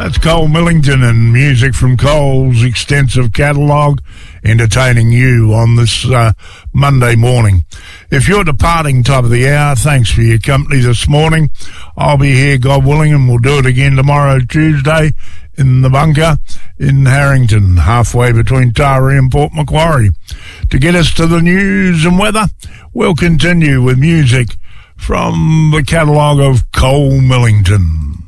That's Cole Millington and music from Cole's extensive catalogue, entertaining you on this Monday morning. If you're departing top of the hour, thanks for your company this morning. I'll be here, God willing, and we'll do it again tomorrow, Tuesday, in the bunker in Harrington, halfway between Taree and Port Macquarie. To get us to the news and weather, we'll continue with music from the catalogue of Cole Millington.